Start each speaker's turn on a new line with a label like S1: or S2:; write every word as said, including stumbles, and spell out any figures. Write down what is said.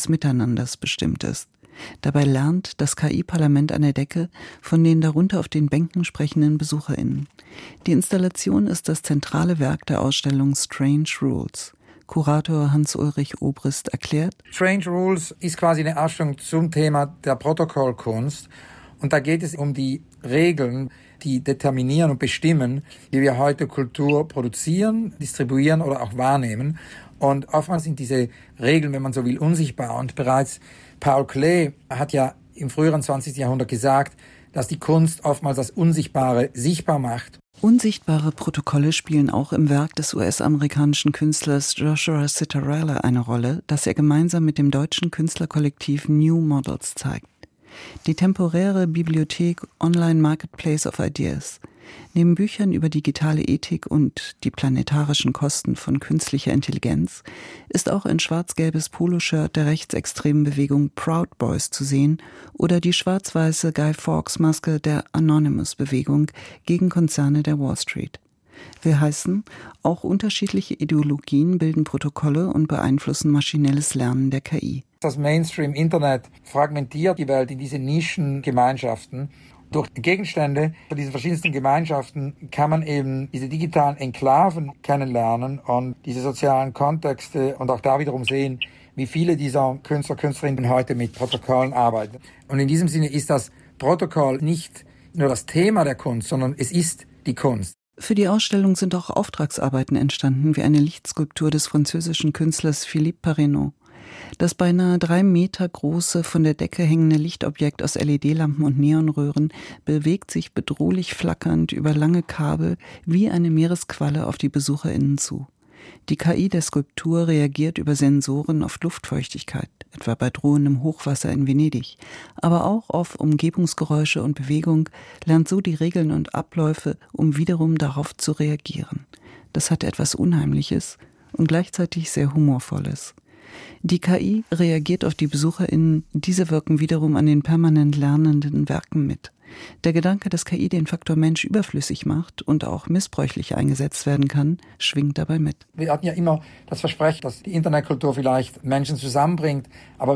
S1: des Miteinanders bestimmt ist. Dabei lernt das K I-Parlament an der Decke von den darunter auf den Bänken sprechenden BesucherInnen. Die Installation ist das zentrale Werk der Ausstellung Strange Rules. Kurator Hans-Ulrich Obrist erklärt:
S2: Strange Rules ist quasi eine Ausstellung zum Thema der Protokollkunst. Und da geht es um die Regeln, die determinieren und bestimmen, wie wir heute Kultur produzieren, distribuieren oder auch wahrnehmen. Und oftmals sind diese Regeln, wenn man so will, unsichtbar. Und bereits Paul Klee hat ja im früheren zwanzigsten Jahrhundert gesagt, dass die Kunst oftmals das Unsichtbare sichtbar macht.
S1: Unsichtbare Protokolle spielen auch im Werk des U S-amerikanischen Künstlers Joshua Citarella eine Rolle, das er gemeinsam mit dem deutschen Künstlerkollektiv New Models zeigt. Die temporäre Bibliothek Online Marketplace of Ideas. Neben Büchern über digitale Ethik und die planetarischen Kosten von künstlicher Intelligenz ist auch ein schwarz-gelbes Poloshirt der rechtsextremen Bewegung Proud Boys zu sehen oder die schwarz-weiße Guy Fawkes-Maske der Anonymous-Bewegung gegen Konzerne der Wall Street. Will heißen, auch unterschiedliche Ideologien bilden Protokolle und beeinflussen maschinelles Lernen der K I.
S2: Das Mainstream-Internet fragmentiert die Welt in diese Nischengemeinschaften. Durch Gegenstände von diesen verschiedensten Gemeinschaften kann man eben diese digitalen Enklaven kennenlernen und diese sozialen Kontexte und auch da wiederum sehen, wie viele dieser Künstler, Künstlerinnen heute mit Protokollen arbeiten. Und in diesem Sinne ist das Protokoll nicht nur das Thema der Kunst, sondern es ist die Kunst.
S1: Für die Ausstellung sind auch Auftragsarbeiten entstanden, wie eine Lichtskulptur des französischen Künstlers Philippe Parreno. Das beinahe drei Meter große, von der Decke hängende Lichtobjekt aus L E D-Lampen und Neonröhren bewegt sich bedrohlich flackernd über lange Kabel wie eine Meeresqualle auf die BesucherInnen zu. Die K I der Skulptur reagiert über Sensoren auf Luftfeuchtigkeit, etwa bei drohendem Hochwasser in Venedig, aber auch auf Umgebungsgeräusche und Bewegung, lernt so die Regeln und Abläufe, um wiederum darauf zu reagieren. Das hat etwas Unheimliches und gleichzeitig sehr Humorvolles. Die K I reagiert auf die BesucherInnen, diese wirken wiederum an den permanent lernenden Werken mit. Der Gedanke, dass K I den Faktor Mensch überflüssig macht und auch missbräuchlich eingesetzt werden kann, schwingt dabei mit.
S2: Wir hatten ja immer das Versprechen, dass die Internetkultur vielleicht Menschen zusammenbringt, aber